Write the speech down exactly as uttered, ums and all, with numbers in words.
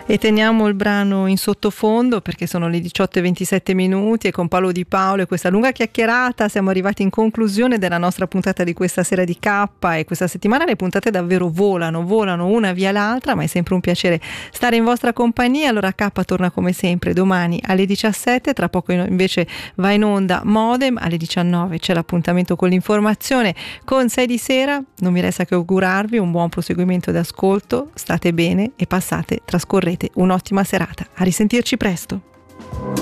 E teniamo il brano in sottofondo perché sono le diciotto e ventisette minuti e con Paolo Di Paolo e questa lunga chiacchierata siamo arrivati in conclusione della nostra puntata di questa sera di K. E questa settimana le puntate davvero volano, volano una via l'altra, ma è sempre un piacere stare in vostra compagnia. Allora K torna come sempre domani alle diciassette, tra poco invece va in onda Modem, alle diciannove c'è l'appuntamento con l'informazione con sei di sera. Non mi resta che augurarvi un buon proseguimento d'ascolto, state bene e passate, trascorrete un'ottima serata. A risentirci presto.